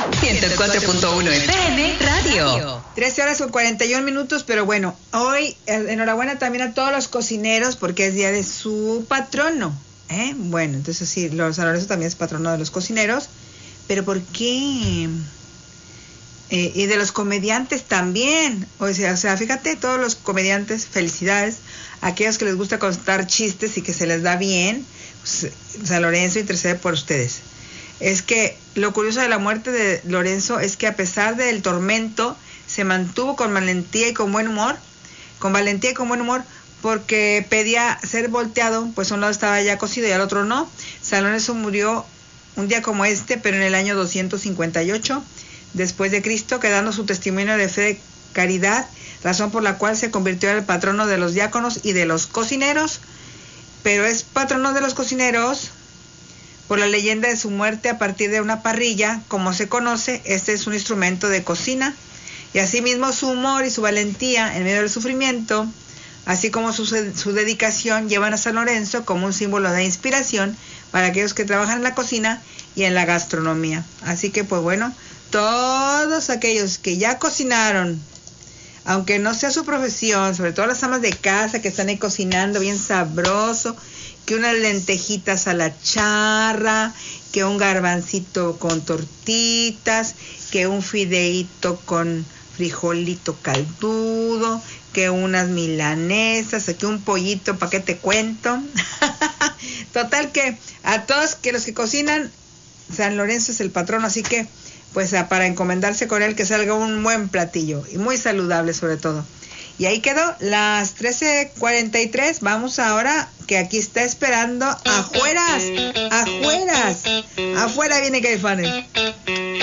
104.1 FM Radio. 13 horas con 41 minutos, pero bueno, hoy enhorabuena también a todos los cocineros porque es día de su patrono. Bueno, entonces sí, San Lorenzo también es patrono de los cocineros, pero ¿por qué? Y de los comediantes también. O sea, fíjate, todos los comediantes, felicidades. Aquellos que les gusta contar chistes y que se les da bien, pues, San Lorenzo intercede por ustedes. Es que lo curioso de la muerte de Lorenzo es que a pesar del tormento, se mantuvo con valentía y con buen humor, porque pedía ser volteado, pues un lado estaba ya cocido y al otro no. San Lorenzo murió un día como este, pero en el año 258 después de Cristo, quedando su testimonio de fe de caridad, razón por la cual se convirtió en el patrono de los diáconos y de los cocineros. Pero es patrono de los cocineros por la leyenda de su muerte a partir de una parrilla. Como se conoce, este es un instrumento de cocina, y asimismo su humor y su valentía en medio del sufrimiento, así como su dedicación, llevan a San Lorenzo como un símbolo de inspiración para aquellos que trabajan en la cocina y en la gastronomía. Así que pues bueno, todos aquellos que ya cocinaron, aunque no sea su profesión, sobre todo las amas de casa que están ahí cocinando bien sabroso, que unas lentejitas a la charra, que un garbancito con tortitas, que un fideíto con frijolito caldudo, que unas milanesas, que un pollito, ¿para qué te cuento? Total que a todos que los que cocinan, San Lorenzo es el patrón, así que pues para encomendarse con él, que salga un buen platillo y muy saludable sobre todo. Y ahí quedó las 13:43. Vamos ahora, que aquí está esperando afuera viene Caifanes.